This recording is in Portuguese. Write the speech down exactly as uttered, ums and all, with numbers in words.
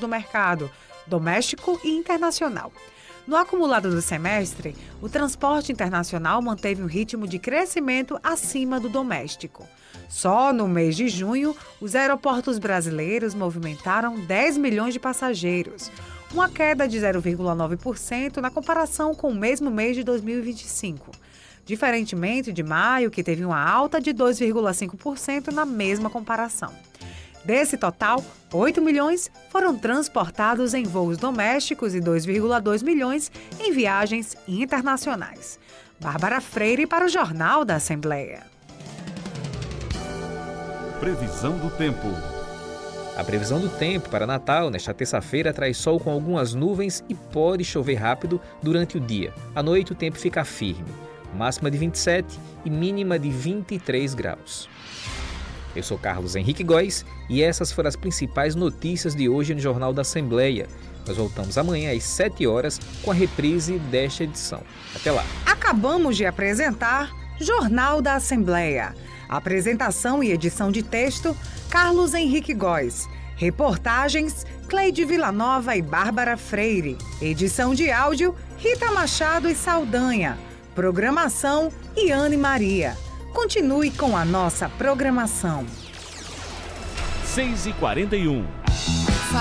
do mercado, doméstico e internacional. No acumulado do semestre, o transporte internacional manteve um ritmo de crescimento acima do doméstico. Só no mês de junho, os aeroportos brasileiros movimentaram dez milhões de passageiros, uma queda de zero vírgula nove por cento na comparação com o mesmo mês de dois mil e vinte e cinco. Diferentemente de maio, que teve uma alta de dois vírgula cinco por cento na mesma comparação. Desse total, oito milhões foram transportados em voos domésticos e dois vírgula dois milhões em viagens internacionais. Bárbara Freire para o Jornal da Assembleia. Previsão do tempo. A previsão do tempo para Natal nesta terça-feira traz sol com algumas nuvens e pode chover rápido durante o dia. À noite o tempo fica firme, máxima de vinte e sete e mínima de vinte e três graus. Eu sou Carlos Henrique Góes e essas foram as principais notícias de hoje no Jornal da Assembleia. Nós voltamos amanhã às sete horas com a reprise desta edição. Até lá. Acabamos de apresentar Jornal da Assembleia. Apresentação e edição de texto, Carlos Henrique Góes. Reportagens, Cleide Villanova e Bárbara Freire. Edição de áudio, Rita Machado e Saldanha. Programação, Iane Maria. Continue com a nossa programação. seis e quarenta e um.